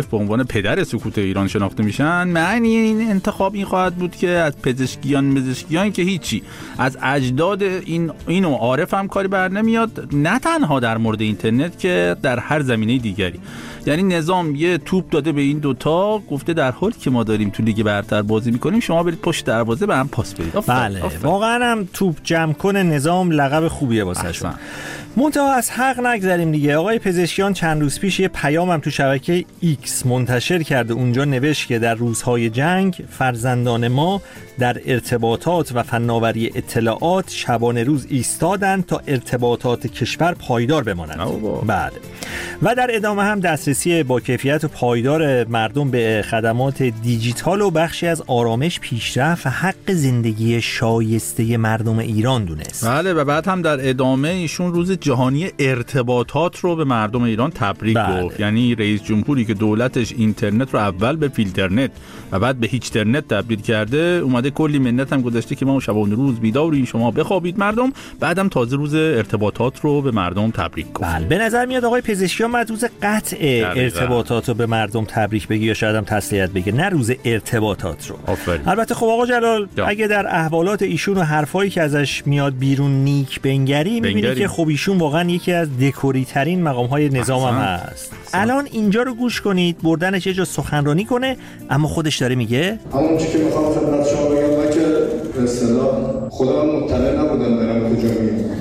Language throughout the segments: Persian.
به عنوان پدر سکوت ایران شناخته میشن، معنی این انتخاب این خواهد بود که از پزشکیان که هیچی، از اجداد اینو عارف هم کاری بر نمیاد، نه تنها در مورد اینترنت که در هر زمینه دیگری. یعنی نظام یه توپ داده به این دوتا، گفته در حالی که ما داریم تو لیگ برتر بازی میکنیم شما برید پشت دروازه به هم پاس بدید. بله واقعا هم توپ جمع کنه نظام لقب خوبیه واسهشون. منتها از حق نگذریم دیگه. آقای پزشکیان چند روز پیش یه پیام هم تو شبکه ایکس منتشر کرده، اونجا نوشت که در روزهای جنگ فرزندان ما در ارتباطات و فناوری اطلاعات شبانه روز ایستادن تا ارتباطات کشور پایدار بمانند. بله. و در ادامه هم دسترسی با کیفیت و پایدار مردم به خدمات دیجیتال و بخشی از آرامش، پیشرفت و حق زندگی شایسته مردم ایران دونست. بله و بعد هم در ادامه ایشون روز جهانی ارتباطات رو به مردم ایران تبریک گفت. یعنی رئیس جمهوری که دولتش اینترنت رو اول به فیلترنت و بعد به هیچترنت تبدیل کرده، اومده کلی منت هم گذاشته که ما شبانه روز بیداری شما بخوابید مردم، بعدم تازه روز ارتباطات رو به مردم تبریک گفت. بله به نظر میاد آقای پزشکیان بعد روز قطع ارتباطات رو به مردم تبریک بگی یا شاید هم تسلیت بگه، نه روز ارتباطات رو. البته خب آقا جلال اگه در احوالات ایشون و حرفایی که ازش میاد بیرون نیک بنگری، میبینی که خب ایشون واقعا یکی از دکوری ترین مقام‌های نظام هم هست. الان اینجا رو گوش کنید، بردنش یه جا سخنرانی کنه اما خودش داره میگه همون چیزی که میخوام خدمت شما بگم اینه که به اصطلاح خودم مطلع نبودم دارم کجا میام.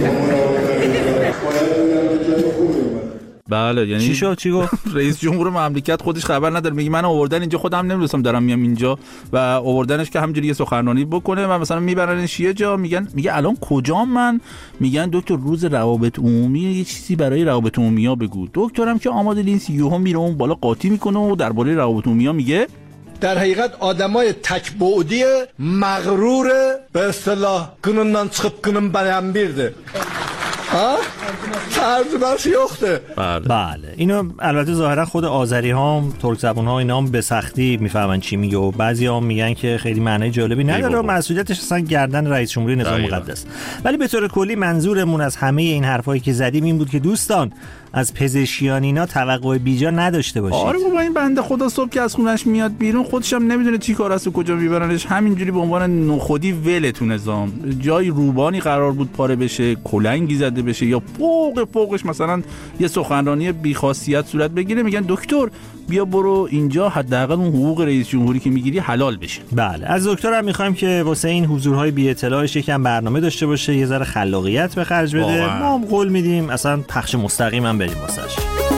بله یعنی چی شد؟ چی گفت؟ رئیس جمهور مملکت خودش خبر نداره، میگه من آوردن اینجا خودم نمیدونستم دارم میام اینجا، و آوردنش که همینجوری یه سخنرانی بکنه و مثلا میبرنش یه جا، میگه الان کجام من؟ میگن دکتر روز روابط عمومی یه چیزی برای روابط عمومی‌ها بگو. دکترم که آماده نیست، یهو میره اون بالا قاطی میکنه و درباره روابط عمومی‌ها میگه در حقیقت آدمای تکبعدی مغرور به اصطلاح gününden çıkıp günün beğen birdi. ها؟ ترجمه‌اش یخته. بله اینو البته ظاهرا خود آذری ها ترک زبون ها اینا هم به سختی میفهمن چی میگه و بعضی ها میگن که خیلی معنی جالبی نداره و مسئولیتش اصلا گردن رئیس جمهوری نظام مقدس. ولی به طور کلی منظورمون از همه این حرفایی که زدیم این بود که دوستان از پزشکیان اینا توقع بیجا نداشته باشید. آره بابا این بنده خدا صبح که از خونش میاد بیرون خودش هم نمیدونه چی کار است و کجا میبرنش، همینجوری به عنوان نخودی ول تو نظام، جای روبانی قرار بود پاره بشه، کلنگی زده بشه یا فوقش مثلا یه سخنرانی بی‌خاصیت صورت بگیره، میگن دکتر بیا برو اینجا حداقل اون حقوق رئیس جمهوری که میگیری حلال بشه. بله از دکتر هم میخوایم که واسه این حضورهای بی اطلاعش یکم برنامه داشته باشه، یه ذره خلاقیت به خرج بده. ما هم قول میدیم اصلا پخش مستقیم هم بریم واسش.